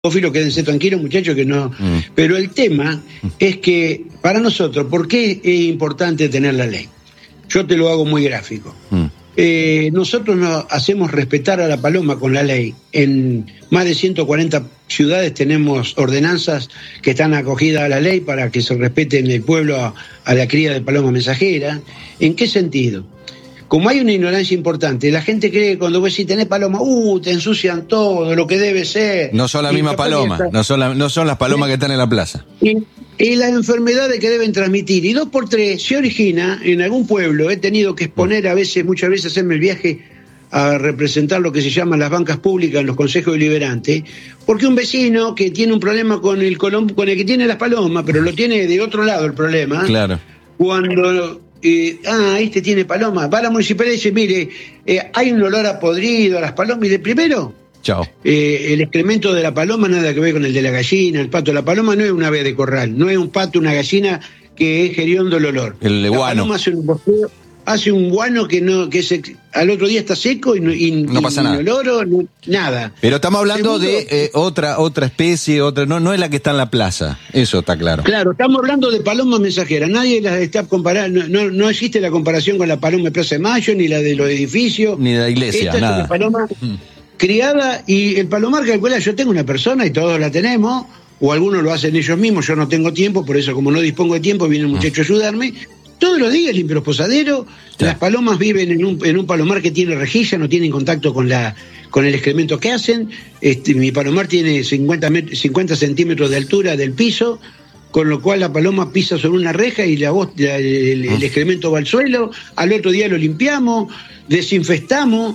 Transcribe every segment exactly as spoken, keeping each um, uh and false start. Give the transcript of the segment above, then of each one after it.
Filo, quédense tranquilos, muchachos, que no. Mm. Pero el tema es que para nosotros, ¿por qué es importante tener la ley? Yo te lo hago muy gráfico. Mm. Eh, nosotros nos hacemos respetar a la paloma con la ley. En más de ciento cuarenta ciudades tenemos ordenanzas que están acogidas a la ley para que se respete en el pueblo a, a la cría de paloma mensajera. ¿En qué sentido? Como hay una ignorancia importante, la gente cree que cuando vos decís tenés paloma, uh, te ensucian todo, lo que debe ser. No son la misma paloma, está... no, son la, no son las palomas que están en la plaza. Y, y las enfermedades que deben transmitir. Y dos por tres se origina en algún pueblo. He tenido que exponer a veces, muchas veces hacerme el viaje a representar lo que se llaman las bancas públicas en los consejos deliberantes, porque un vecino que tiene un problema con el colom, con el que tiene las palomas, pero lo tiene de otro lado el problema. Claro. Cuando... Eh, ah, este tiene paloma. Va a la municipalidad y dice, mire, eh, hay un olor a podrido a las palomas. Y de primero, chao. Eh, el excremento de la paloma nada que ver con el de la gallina, el pato. La paloma no es una ave de corral, no es un pato, una gallina que es hediondo el olor. El la guano. paloma hace un bosqueo, hace un guano que no, que se, al otro día está seco y no, y, no pasa y nada. Olor, no, nada. Pero estamos hablando Segundo, de eh, otra otra especie, otra no no es la que está en la plaza. Eso está claro. Claro, estamos hablando de palomas mensajeras. Nadie las está comparando. No, no, no existe la comparación con la paloma de Plaza de Mayo, ni la de los edificios. Ni de la iglesia, Esta nada. Es una paloma hmm. criada, y el palomar calcula, yo tengo una persona y todos la tenemos, o algunos lo hacen ellos mismos, yo no tengo tiempo, por eso como no dispongo de tiempo, viene un muchacho a ayudarme. Todos los días limpio los posaderos. Sí. Las palomas viven en un, en un palomar que tiene rejilla, no tienen contacto con la con el excremento que hacen. Este, mi palomar tiene cincuenta, cincuenta centímetros de altura del piso, con lo cual la paloma pisa sobre una reja y la, la, el, el excremento va al suelo. Al otro día lo limpiamos, desinfestamos.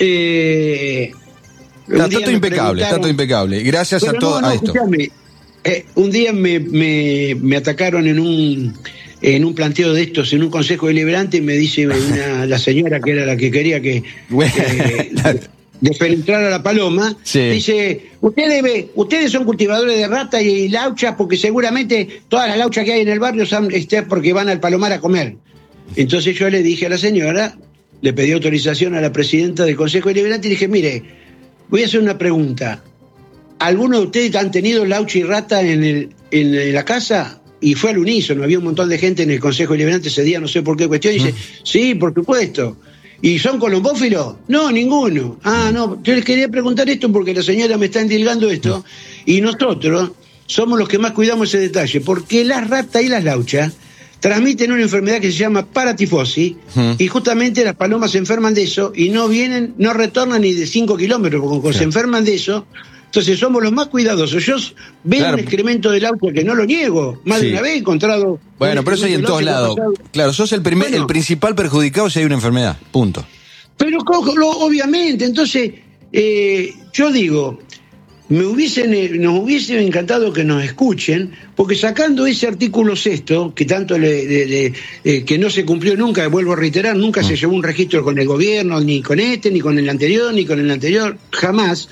Eh, está todo impecable, está todo impecable. Gracias a todo no, no, a esto. Eh, un día me, me, me atacaron en un... en un planteo de estos, en un consejo deliberante, y me dice una, la señora que era la que quería que eh, despenetrar a la paloma, sí. Dice, ustedes ustedes son cultivadores de ratas y lauchas, porque seguramente todas las lauchas que hay en el barrio son este, porque van al palomar a comer. Entonces yo le dije a la señora, le pedí autorización a la presidenta del consejo deliberante y dije, mire, voy a hacer una pregunta. ¿Algunos de ustedes han tenido laucha y rata en, el, en la casa? Y fue al unísono, había un montón de gente en el Consejo Deliberante ese día, no sé por qué cuestión, y dice, mm. sí, por supuesto. ¿Y son colombófilos? No, ninguno. Ah, no, yo les quería preguntar esto porque la señora me está endilgando esto, mm. y nosotros somos los que más cuidamos ese detalle, porque las ratas y las lauchas transmiten una enfermedad que se llama paratifosis, mm. y justamente las palomas se enferman de eso, y no vienen, no retornan ni de cinco kilómetros, porque cuando sí. se enferman de eso... Entonces somos los más cuidadosos. Yo veo claro. un excremento del auto que no lo niego. Más sí. de una vez he encontrado... Bueno, pero eso hay en todos lados. Claro, sos el primer, bueno, el principal perjudicado si hay una enfermedad. Punto. Pero obviamente, entonces, eh, yo digo, me hubiesen, nos hubiese encantado que nos escuchen, porque sacando ese artículo sexto, que tanto le, le, le, eh, que no se cumplió nunca, vuelvo a reiterar, nunca mm. se llevó un registro con el gobierno, ni con este, ni con el anterior, ni con el anterior, jamás.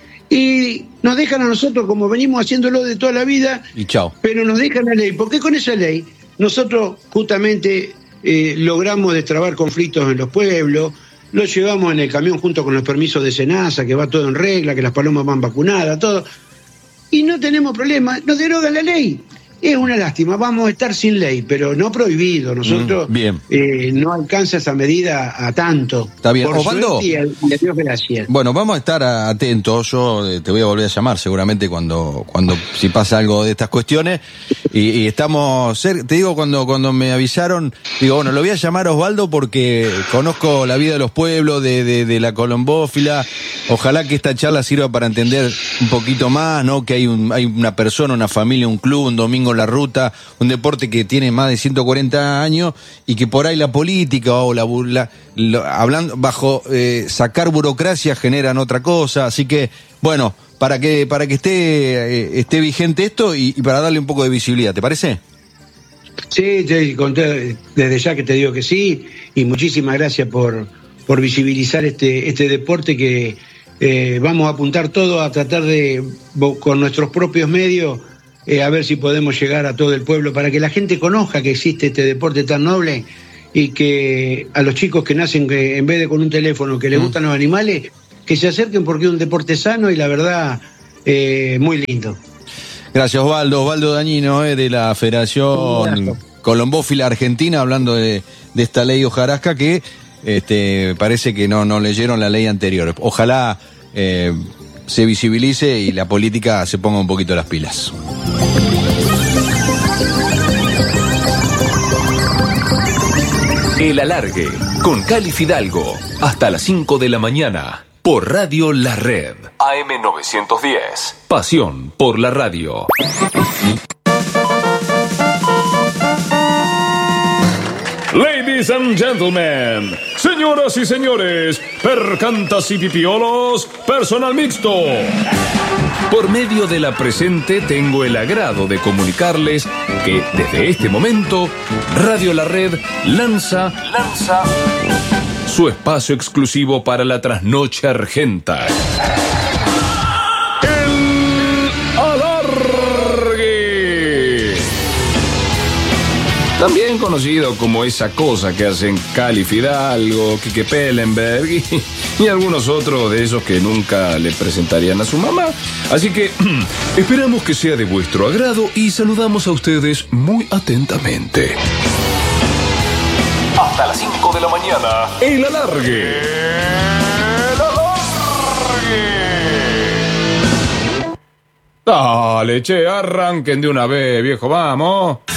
Y nos dejan a nosotros como venimos haciéndolo de toda la vida, y chao. Pero nos dejan la ley, porque con esa ley nosotros justamente eh, logramos destrabar conflictos en los pueblos, los llevamos en el camión junto con los permisos de SENASA, que va todo en regla, que las palomas van vacunadas, todo, y no tenemos problema, nos derogan la ley. Es una lástima, vamos a estar sin ley, pero no prohibido. Nosotros mm, bien. Eh, no alcanza esa medida a tanto. Está bien, por Osvaldo. Y a, y a Dios gracias. Bueno, vamos a estar atentos. Yo te voy a volver a llamar seguramente cuando, cuando si pasa algo de estas cuestiones. Y, y estamos, te digo, cuando, cuando me avisaron, digo, bueno, lo voy a llamar a Osvaldo porque conozco la vida de los pueblos, de, de, de la colombófila. Ojalá que esta charla sirva para entender un poquito más, ¿no? Que hay, un, hay una persona, una familia, un club, un domingo en la ruta, un deporte que tiene más de ciento cuarenta años y que por ahí la política o la, la, la hablando bajo eh, sacar burocracia generan otra cosa, así que bueno, para que para que esté eh, esté vigente esto y, y para darle un poco de visibilidad, ¿te parece? Sí, te conté desde ya que te digo que sí, y muchísimas gracias por por visibilizar este este deporte que eh, vamos a apuntar todo a tratar de con nuestros propios medios Eh, a ver si podemos llegar a todo el pueblo para que la gente conozca que existe este deporte tan noble y que a los chicos que nacen que en vez de con un teléfono que les gustan los animales, que se acerquen porque es un deporte sano y la verdad eh, muy lindo. Gracias, Osvaldo. Osvaldo Dañino, eh, de la Federación Colombófila Argentina, hablando de, de esta ley hojarasca que este, parece que no, no leyeron la ley anterior. Ojalá eh, se visibilice y la política se ponga un poquito las pilas. El Alargue, con Cali Fidalgo, hasta las cinco de la mañana, por Radio La Red. A M novecientos diez, pasión por la radio. Ladies and gentlemen, señoras y señores, percantas y pipiolos, personal mixto. Por medio de la presente tengo el agrado de comunicarles que desde este momento Radio La Red lanza, lanza su espacio exclusivo para la trasnoche argenta. El Alargue. También conocido como esa cosa que hacen Cali Fidalgo, Quique Pellenberg y, y algunos otros de esos que nunca le presentarían a su mamá. Así que esperamos que sea de vuestro agrado y saludamos a ustedes muy atentamente. Hasta las cinco de la mañana, El Alargue. El Alargue. Dale, che, arranquen de una vez, viejo, vamos.